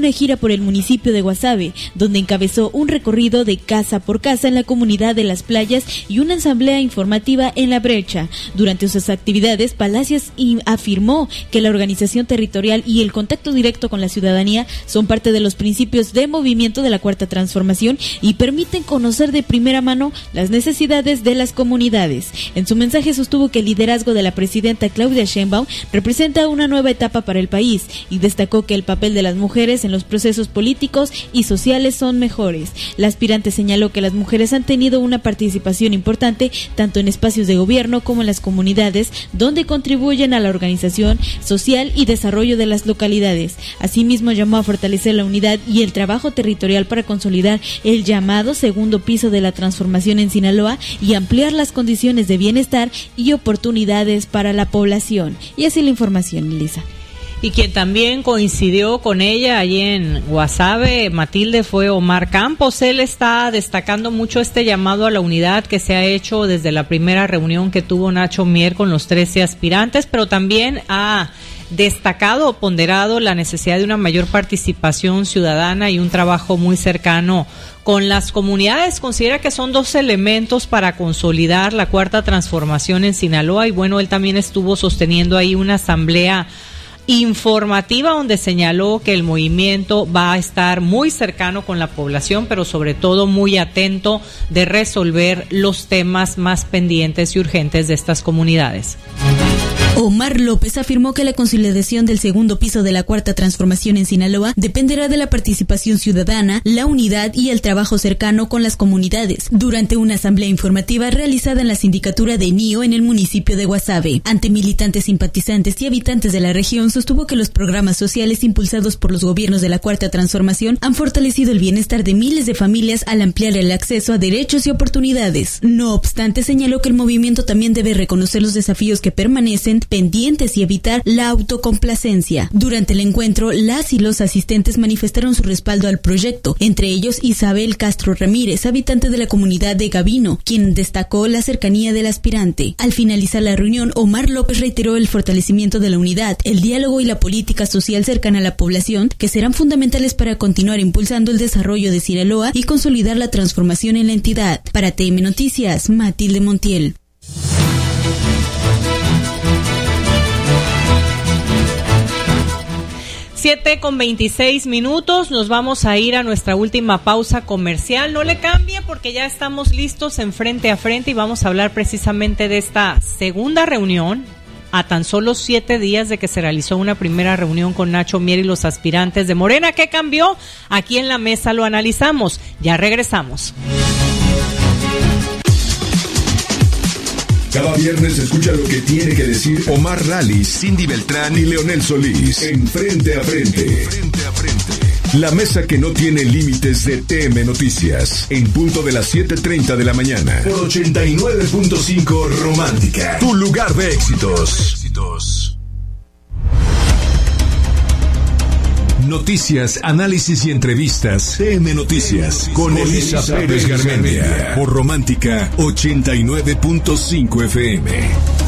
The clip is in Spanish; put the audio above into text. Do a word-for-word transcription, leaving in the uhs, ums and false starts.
una gira por el municipio de Guasave, donde encabezó un recorrido de casa por casa en la comunidad de Las Playas y una asamblea informativa en La Brecha. Durante sus actividades, Palacios afirmó que la organización territorial y el contacto directo con la ciudadanía son parte de los principios de movimiento de la Cuarta Transformación y permiten conocer de primera mano las necesidades de las comunidades. En su mensaje sostuvo que el liderazgo de la presidenta Claudia Sheinbaum representa una nueva etapa para el país y destacó que el papel de las mujeres en los procesos políticos y sociales son mejores. La aspirante señaló que las mujeres han tenido una participación importante tanto en espacios de gobierno como en las comunidades, donde contribuyen a la organización social y desarrollo de las localidades. Asimismo, llamó a fortalecer la unidad y el trabajo territorial para consolidar el llamado segundo piso de la transformación en Sinaloa y ampliar las condiciones de bienestar y oportunidades para la población. Y así la información, Elisa. Y quien también coincidió con ella allí en Guasave, Matilde, fue Omar Campos. Él está destacando mucho este llamado a la unidad que se ha hecho desde la primera reunión que tuvo Nacho Mier con los trece aspirantes, pero también ha destacado o ponderado la necesidad de una mayor participación ciudadana y un trabajo muy cercano con las comunidades. Considera que son dos elementos para consolidar la Cuarta Transformación en Sinaloa y bueno, él también estuvo sosteniendo ahí una asamblea informativa donde señaló que el movimiento va a estar muy cercano con la población, pero sobre todo muy atento de resolver los temas más pendientes y urgentes de estas comunidades. Omar López afirmó que la consolidación del segundo piso de la Cuarta Transformación en Sinaloa dependerá de la participación ciudadana, la unidad y el trabajo cercano con las comunidades, durante una asamblea informativa realizada en la sindicatura de N I O en el municipio de Guasave. Ante militantes, simpatizantes y habitantes de la región, sostuvo que los programas sociales impulsados por los gobiernos de la Cuarta Transformación han fortalecido el bienestar de miles de familias al ampliar el acceso a derechos y oportunidades. No obstante, señaló que el movimiento también debe reconocer los desafíos que permanecen pendientes y evitar la autocomplacencia. Durante el encuentro, las y los asistentes manifestaron su respaldo al proyecto, entre ellos Isabel Castro Ramírez, habitante de la comunidad de Gavino, quien destacó la cercanía del aspirante. Al finalizar la reunión, Omar López reiteró el fortalecimiento de la unidad, el diálogo y la política social cercana a la población, que serán fundamentales para continuar impulsando el desarrollo de Sinaloa y consolidar la transformación en la entidad. Para T M Noticias, Matilde Montiel. siete con veintiséis minutos, nos vamos a ir a nuestra última pausa comercial. No le cambie porque ya estamos listos en Frente a Frente y vamos a hablar precisamente de esta segunda reunión a tan solo siete días de que se realizó una primera reunión con Nacho Mier y los aspirantes de Morena. ¿Qué cambió? Aquí en la mesa lo analizamos. Ya regresamos. Cada viernes escucha lo que tiene que decir Omar Rallis, Cindy Beltrán y Leonel Solís en Frente a Frente. Frente a Frente. La mesa que no tiene límites de T M Noticias. En punto de las siete treinta de la mañana. Por ochenta y nueve punto cinco Romántica. Tu lugar de éxitos. éxitos. Noticias, análisis y entrevistas. T M Noticias con Elisa Pérez Garmendia. Por Romántica ochenta y nueve punto cinco F M.